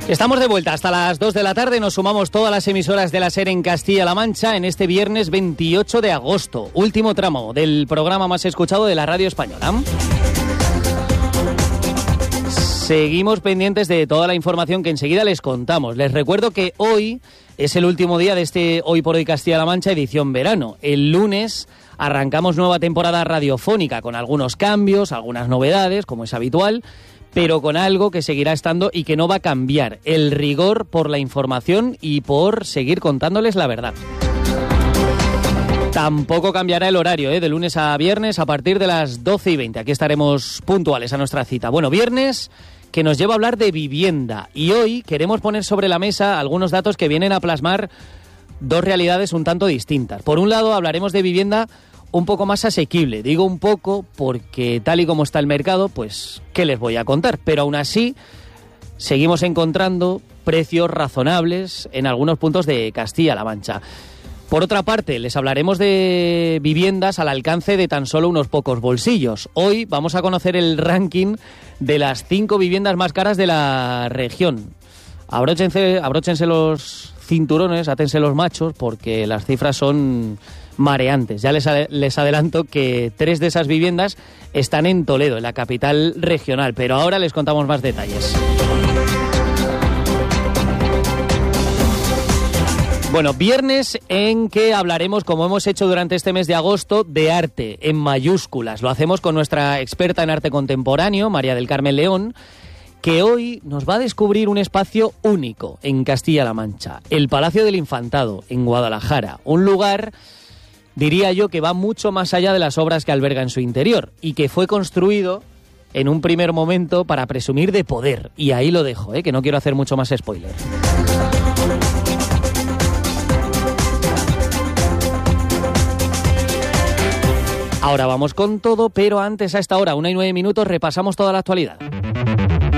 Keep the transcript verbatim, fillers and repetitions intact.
Estamos de vuelta hasta las dos de la tarde, nos sumamos todas las emisoras de la SER en Castilla-La Mancha en este viernes veintiocho de agosto, último tramo del programa más escuchado de la radio española. Seguimos pendientes de toda la información que enseguida les contamos. Les recuerdo que hoy es el último día de este Hoy por Hoy Castilla-La Mancha edición verano. El lunes arrancamos nueva temporada radiofónica con algunos cambios, algunas novedades, como es habitual, pero con algo que seguirá estando y que no va a cambiar: el rigor por la información y por seguir contándoles la verdad. Tampoco cambiará el horario, ¿eh? De lunes a viernes a partir de las doce y veinte. Aquí estaremos puntuales a nuestra cita. Bueno, viernes que nos lleva a hablar de vivienda. Y hoy queremos poner sobre la mesa algunos datos que vienen a plasmar dos realidades un tanto distintas. Por un lado, hablaremos de vivienda un poco más asequible. Digo un poco porque tal y como está el mercado, pues, ¿qué les voy a contar? Pero aún así, seguimos encontrando precios razonables en algunos puntos de Castilla-La Mancha. Por otra parte, les hablaremos de viviendas al alcance de tan solo unos pocos bolsillos. Hoy vamos a conocer el ranking de las cinco viviendas más caras de la región. Abróchense, abróchense los cinturones, átense los machos, porque las cifras son mareantes. Ya les, les adelanto que tres de esas viviendas están en Toledo, en la capital regional, pero ahora les contamos más detalles. Bueno, viernes en que hablaremos, como hemos hecho durante este mes de agosto, de arte en mayúsculas. Lo hacemos con nuestra experta en arte contemporáneo, María del Carmen León, que hoy nos va a descubrir un espacio único en Castilla-La Mancha, el Palacio del Infantado, en Guadalajara. Un lugar, diría yo, que va mucho más allá de las obras que alberga en su interior y que fue construido en un primer momento para presumir de poder. Y ahí lo dejo, ¿eh? Que no quiero hacer mucho más spoiler. Ahora vamos con todo, pero antes, a esta hora, una y nueve minutos, repasamos toda la actualidad.